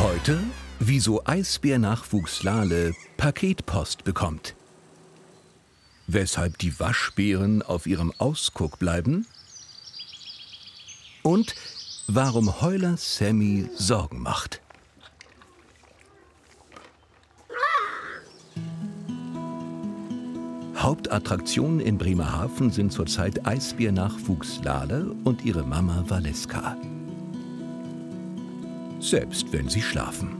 Heute, wieso Eisbär-Nachwuchs Lale Paketpost bekommt. Weshalb die Waschbären auf ihrem Ausguck bleiben. Und warum Heuler Sammy Sorgen macht. Hauptattraktionen in Bremerhaven sind zurzeit Eisbär-Nachwuchs Lale und ihre Mama Valeska. Selbst wenn sie schlafen.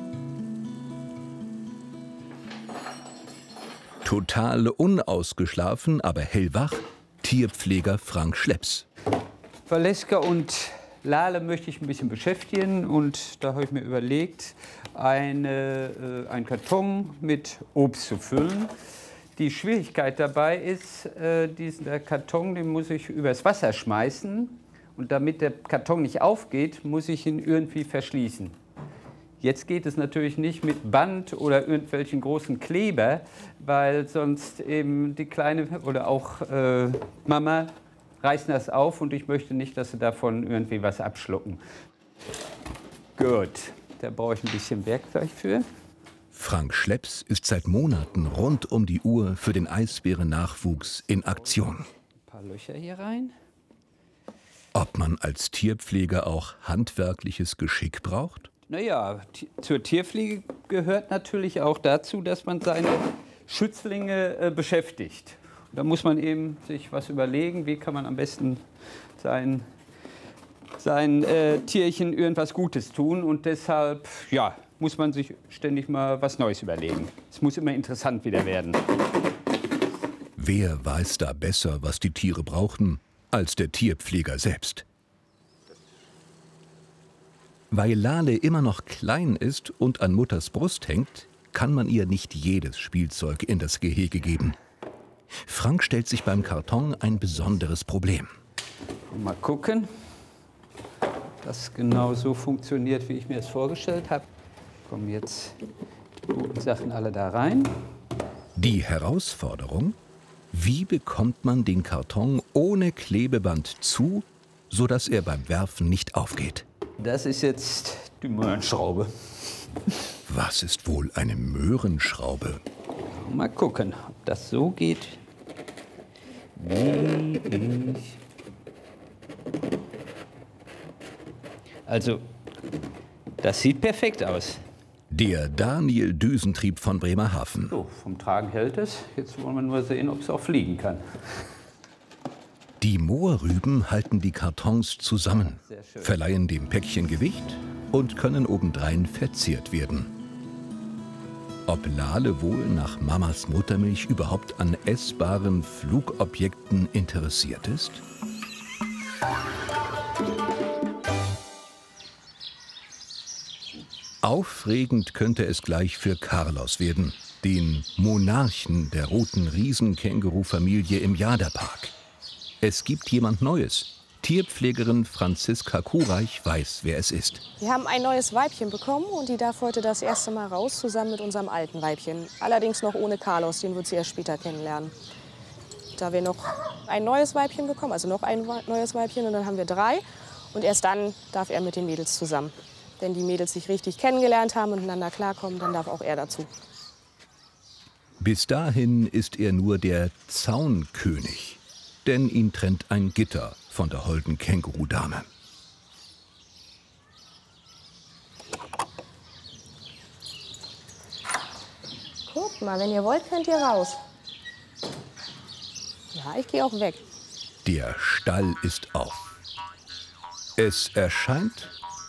Total unausgeschlafen, aber hellwach, Tierpfleger Frank Schlepps. Valeska und Lale möchte ich ein bisschen beschäftigen und da habe ich mir überlegt, einen Karton mit Obst zu füllen. Die Schwierigkeit dabei ist, dieser Karton, den muss ich übers Wasser schmeißen und damit der Karton nicht aufgeht, muss ich ihn irgendwie verschließen. Jetzt geht es natürlich nicht mit Band oder irgendwelchen großen Kleber, weil sonst eben die Kleine oder auch Mama reißen das auf und ich möchte nicht, dass sie davon irgendwie was abschlucken. Gut, da brauche ich ein bisschen Werkzeug für. Frank Schlepps ist seit Monaten rund um die Uhr für den Eisbärennachwuchs in Aktion. Ein paar Löcher hier rein. Ob man als Tierpfleger auch handwerkliches Geschick braucht? Naja, zur Tierpflege gehört natürlich auch dazu, dass man seine Schützlinge beschäftigt. Und da muss man eben sich was überlegen, wie kann man am besten sein Tierchen irgendwas Gutes tun. Und deshalb, ja, muss man sich ständig mal was Neues überlegen. Es muss immer interessant wieder werden. Wer weiß da besser, was die Tiere brauchen, als der Tierpfleger selbst? Weil Lale immer noch klein ist und an Mutters Brust hängt, kann man ihr nicht jedes Spielzeug in das Gehege geben. Frank stellt sich beim Karton ein besonderes Problem. Mal gucken, dass es genau so funktioniert, wie ich mir es vorgestellt habe. Kommen jetzt die guten Sachen alle da rein. Die Herausforderung: Wie bekommt man den Karton ohne Klebeband zu, sodass er beim Werfen nicht aufgeht? Das ist jetzt die Möhrenschraube. Was ist wohl eine Möhrenschraube? Mal gucken, ob das so geht, wie ich. Also, das sieht perfekt aus. Der Daniel Düsentrieb von Bremerhaven. So, vom Tragen hält es. Jetzt wollen wir nur sehen, ob es auch fliegen kann. Die Moorrüben halten die Kartons zusammen, verleihen dem Päckchen Gewicht und können obendrein verzehrt werden. Ob Lale wohl nach Mamas Muttermilch überhaupt an essbaren Flugobjekten interessiert ist? Aufregend könnte es gleich für Carlos werden, den Monarchen der roten Riesenkänguru-Familie im Jaderpark. Es gibt jemand Neues. Tierpflegerin Franziska Kureich weiß, wer es ist. Wir haben ein neues Weibchen bekommen und die darf heute das erste Mal raus, zusammen mit unserem alten Weibchen. Allerdings noch ohne Carlos, den wird sie erst später kennenlernen. Da wir noch ein neues Weibchen bekommen, also noch ein neues Weibchen, und dann haben wir 3. Und erst dann darf er mit den Mädels zusammen. Wenn die Mädels sich richtig kennengelernt haben und miteinander klarkommen, dann darf auch er dazu. Bis dahin ist er nur der Zaunkönig. Denn ihn trennt ein Gitter von der holden Kängurudame. Guckt mal, wenn ihr wollt, könnt ihr raus. Ja, ich gehe auch weg. Der Stall ist auf. Es erscheint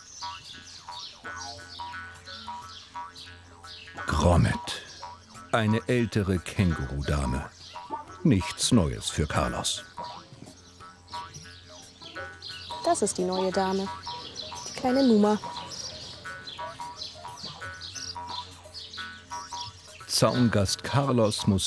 Grommet, eine ältere Kängurudame. Nichts Neues für Carlos. Das ist die neue Dame, die kleine Numa. Zaungast Carlos muss